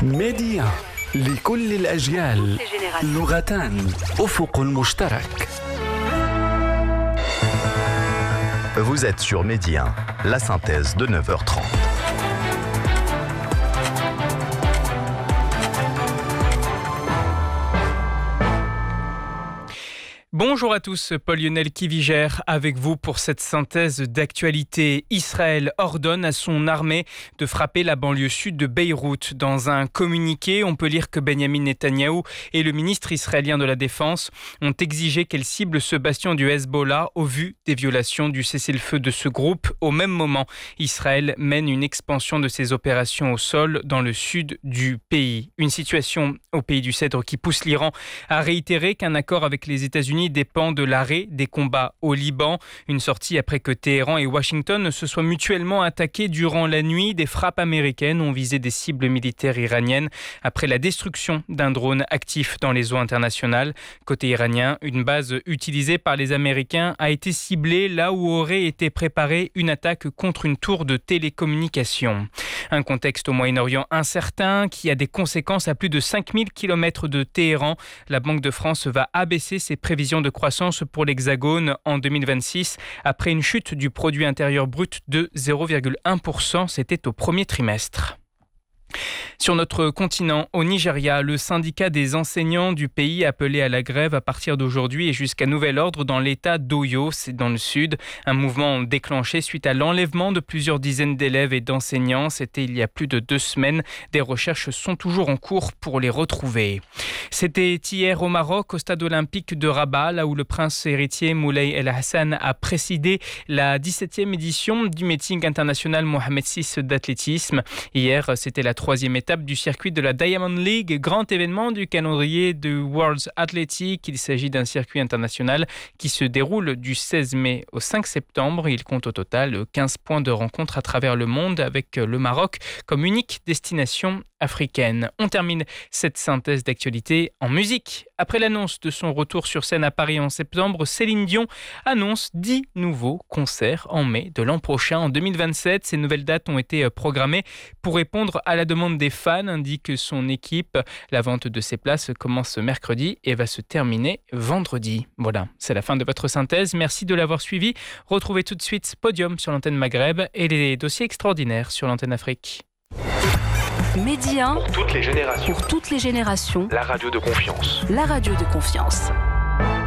ميديا لكل الأجيال، لغتان، أفق مشترك. Vous êtes sur Medi 1, la synthèse de 9h30. Bonjour à tous, Paul-Lionel Kivigère avec vous pour cette synthèse d'actualité. Israël ordonne à son armée de frapper la banlieue sud de Beyrouth. Dans un communiqué, on peut lire que Benjamin Netanyahou et le ministre israélien de la Défense ont exigé qu'elle cible ce bastion du Hezbollah au vu des violations du cessez-le-feu de ce groupe. Au même moment, Israël mène une expansion de ses opérations au sol dans le sud du pays. Une situation au pays du Cèdre qui pousse l'Iran à réitérer qu'un accord avec les États-Unis dépend de l'arrêt des combats au Liban. Une sortie après que Téhéran et Washington se soient mutuellement attaqués durant la nuit. Des frappes américaines ont visé des cibles militaires iraniennes après la destruction d'un drone actif dans les eaux internationales. Côté iranien, une base utilisée par les Américains a été ciblée là où aurait été préparée une attaque contre une tour de télécommunication. Un contexte au Moyen-Orient incertain qui a des conséquences à plus de 5000 km de Téhéran. La Banque de France va abaisser ses prévisions de croissance pour l'Hexagone en 2026 après une chute du produit intérieur brut de 0,1%. C'était au premier trimestre. Sur notre continent, au Nigeria, le syndicat des enseignants du pays a appelé à la grève à partir d'aujourd'hui et jusqu'à nouvel ordre dans l'état d'Oyo, c'est dans le sud. Un mouvement déclenché suite à l'enlèvement de plusieurs dizaines d'élèves et d'enseignants. C'était il y a plus de 2 semaines. Des recherches sont toujours en cours pour les retrouver. C'était hier au Maroc, au stade olympique de Rabat, là où le prince héritier Moulay El Hassan a présidé la 17e édition du meeting international Mohamed VI d'athlétisme. Hier, c'était la 3e étape du circuit de la Diamond League, grand événement du calendrier de World Athletic. Il s'agit d'un circuit international qui se déroule du 16 mai au 5 septembre. Il compte au total 15 points de rencontre à travers le monde avec le Maroc comme unique destination africaine. On termine cette synthèse d'actualité en musique. Après l'annonce de son retour sur scène à Paris en septembre, Céline Dion annonce 10 nouveaux concerts en mai de l'an prochain. En 2027, ces nouvelles dates ont été programmées pour répondre à la demande des fans, indique son équipe. La vente de ces places commence mercredi et va se terminer vendredi. Voilà, c'est la fin de votre synthèse. Merci de l'avoir suivi. Retrouvez tout de suite Podium sur l'antenne Maghreb et les dossiers extraordinaires sur l'antenne Afrique. Medi 1, pour toutes les générations. Pour toutes les générations. La radio de confiance. La radio de confiance.